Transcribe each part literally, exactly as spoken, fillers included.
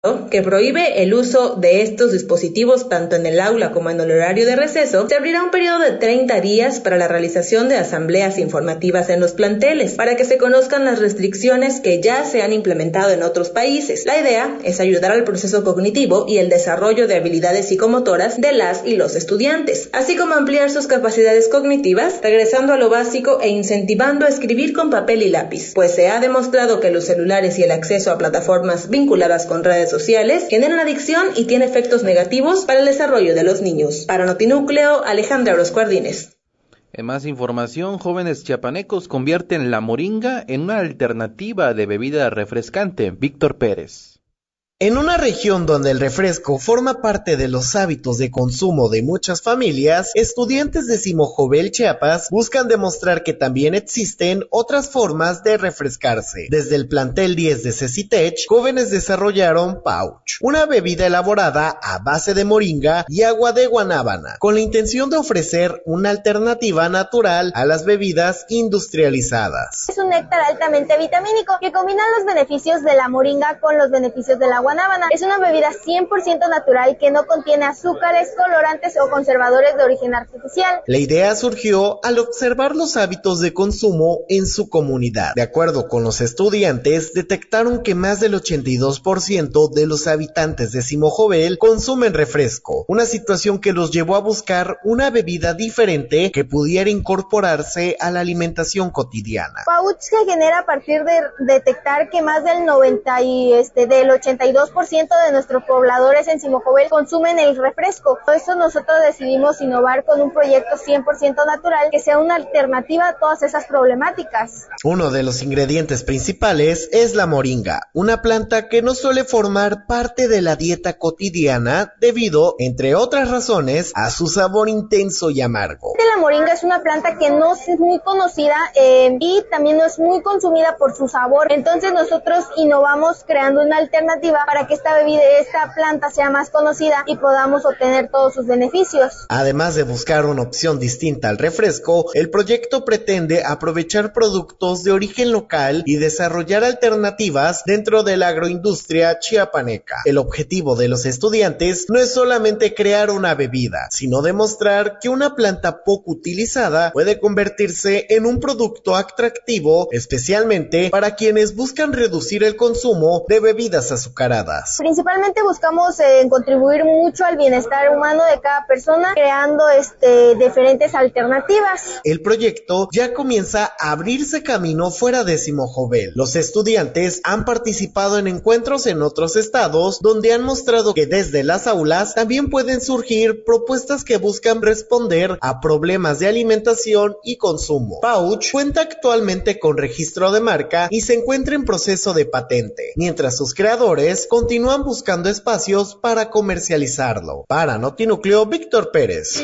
que prohíbe el uso de estos dispositivos tanto en el aula como en el horario de receso, se abrirá un periodo de treinta días para la realización de asambleas informativas en los planteles, para que se conozcan las restricciones que ya se han implementado en otros países. La idea es ayudar al proceso cognitivo y el desarrollo de habilidades psicomotoras de las y los estudiantes, así como ampliar sus capacidades cognitivas, regresando a lo básico e incentivando a escribir con papel y lápiz, pues se ha demostrado que los celulares y el acceso a plataformas vinculadas con redes sociales generan adicción y tiene efectos negativos para el desarrollo de los niños. Para Notinúcleo, Alejandra Orozco Ardínez. En más información, jóvenes chiapanecos convierten la moringa en una alternativa de bebida refrescante. Víctor Pérez. En una región donde el refresco forma parte de los hábitos de consumo de muchas familias, estudiantes de Simojovel, Chiapas, buscan demostrar que también existen otras formas de refrescarse. Desde el plantel diez de Cecitech, jóvenes desarrollaron Pouch, una bebida elaborada a base de moringa y agua de guanábana, con la intención de ofrecer una alternativa natural a las bebidas industrializadas. Es un néctar altamente vitamínico que combina los beneficios de la moringa con los beneficios del agua. Guanábana es una bebida cien por ciento natural que no contiene azúcares, colorantes o conservadores de origen artificial. La idea surgió al observar los hábitos de consumo en su comunidad. De acuerdo con los estudiantes, detectaron que más del ochenta y dos por ciento de los habitantes de Simojovel consumen refresco, una situación que los llevó a buscar una bebida diferente que pudiera incorporarse a la alimentación cotidiana. Pouch se genera a partir de detectar que más del noventa y este del ochenta y dos por ciento de nuestros pobladores en Simojovel consumen el refresco. Por eso nosotros decidimos innovar con un proyecto cien por ciento natural que sea una alternativa a todas esas problemáticas. Uno de los ingredientes principales es la moringa, una planta que no suele formar parte de la dieta cotidiana debido, entre otras razones, a su sabor intenso y amargo. La moringa es una planta que no es muy conocida eh, y también no es muy consumida por su sabor. Entonces nosotros innovamos creando una alternativa para que esta bebida, esta planta sea más conocida y podamos obtener todos sus beneficios. Además de buscar una opción distinta al refresco, el proyecto pretende aprovechar productos de origen local y desarrollar alternativas dentro de la agroindustria chiapaneca. El objetivo de los estudiantes no es solamente crear una bebida, sino demostrar que una planta poco utilizada puede convertirse en un producto atractivo, especialmente para quienes buscan reducir el consumo de bebidas azucaradas. Principalmente buscamos eh, contribuir mucho al bienestar humano de cada persona, creando este, diferentes alternativas. El proyecto ya comienza a abrirse camino fuera de Simojovel. Los estudiantes han participado en encuentros en otros estados, donde han mostrado que desde las aulas también pueden surgir propuestas que buscan responder a problemas de alimentación y consumo. Pouch cuenta actualmente con registro de marca y se encuentra en proceso de patente, mientras sus creadores continúan buscando espacios para comercializarlo. Para Notinúcleo, Víctor Pérez.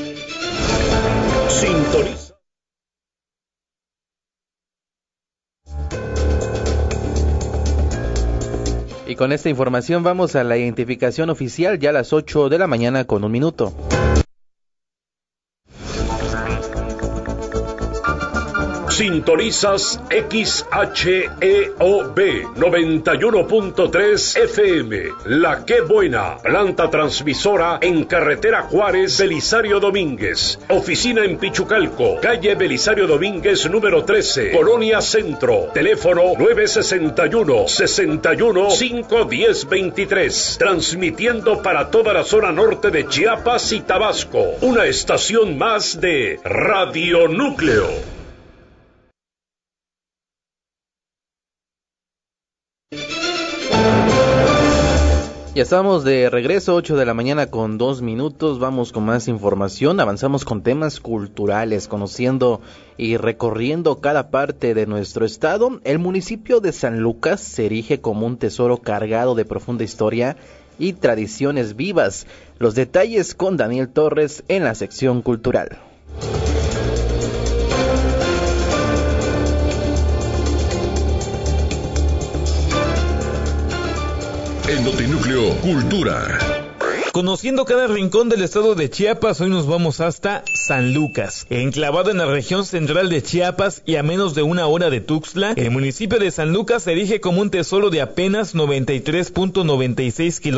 Sintoniza. Y con esta información vamos a la identificación oficial ya a las ocho de la mañana con un minuto. Sintonizas X H E O B noventa y uno punto tres F M, La Qué Buena, planta transmisora en carretera Juárez, Belisario Domínguez, oficina en Pichucalco, calle Belisario Domínguez número trece, Colonia Centro, teléfono nueve sesenta y uno, sesenta y uno, cinco diez veintitrés, transmitiendo para toda la zona norte de Chiapas y Tabasco, una estación más de Radio Núcleo. Ya estamos de regreso, ocho de la mañana con dos minutos, vamos con más información, avanzamos con temas culturales, conociendo y recorriendo cada parte de nuestro estado. El municipio de San Lucas se erige como un tesoro cargado de profunda historia y tradiciones vivas. Los detalles con Daniel Torres en la sección cultural. En Notinúcleo Cultura. Conociendo cada rincón del estado de Chiapas, hoy nos vamos hasta San Lucas. Enclavado en la región central de Chiapas y a menos de una hora de Tuxtla, el municipio de San Lucas se erige como un tesoro de apenas noventa y tres punto noventa y seis kilómetros